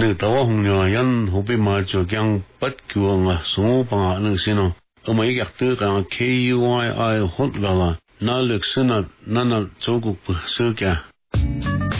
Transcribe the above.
Nè tao hùng nhỏ yan hộp mà cho kyang bắt kêu ngà số bằng nè xin ông ấy gạt từ cái KUII hot là nà lực sinh nà nà châu cục sơ kia